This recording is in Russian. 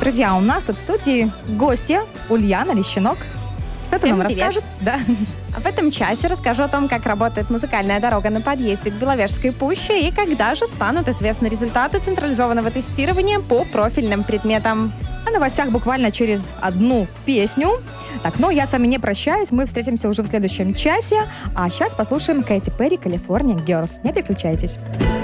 Друзья, у нас тут в студии гостья Ульяна Лещинок. Что-то нам расскажет? Да. В этом часе расскажу о том, как работает музыкальная дорога на подъезде к Беловежской пуще и когда же станут известны результаты централизованного тестирования по профильным предметам. О новостях буквально через одну песню. Так, но я с вами не прощаюсь, мы встретимся уже в следующем часе. А сейчас послушаем Кэти Перри «California Girls». Не переключайтесь.